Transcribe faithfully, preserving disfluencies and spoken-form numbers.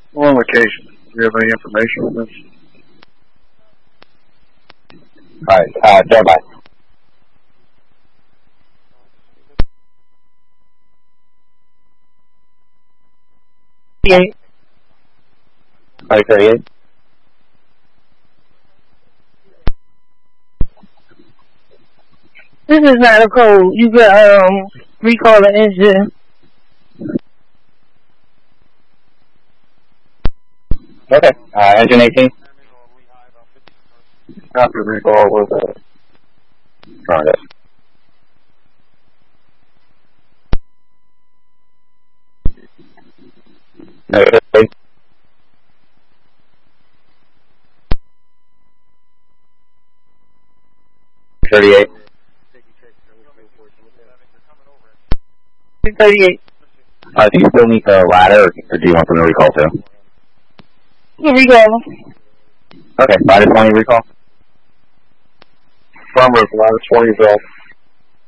On location. Do you have any information on this? Alright, uh, standby. thirty-eight. Alright, thirty-eight. This is not a code. You can um recall the engine. Okay. Uh, engine eighteen. Copy recall with uh Wrong, yes. Negative. thirty-eight. thirty-eight. Uh, do you still need the ladder, or do you want them to recall too? You recall. Okay, minus twenty recall. Farmers, line twenty belt.